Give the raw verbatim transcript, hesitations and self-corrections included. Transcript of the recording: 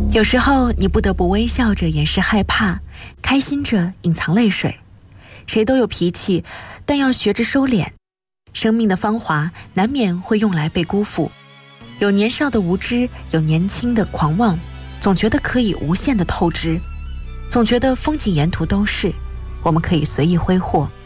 有时候你不得不微笑着掩饰害怕，开心着隐藏泪水。谁都有脾气，但要学着收敛。生命的芳华难免会用来被辜负，有年少的无知，有年轻的狂妄，总觉得可以无限的透支，总觉得风景沿途都是，我们可以随意挥霍。